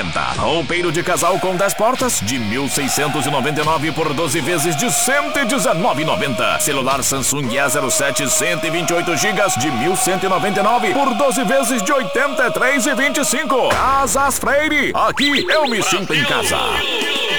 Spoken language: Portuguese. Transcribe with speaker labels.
Speaker 1: 119,90. Roupeiro de casal com 10 portas de 1.699 por 12 vezes de 119,90. Celular Samsung A07 128 GB de 1.199 por 12 vezes de 83,25. Casas Freire, aqui eu me sinto em casa.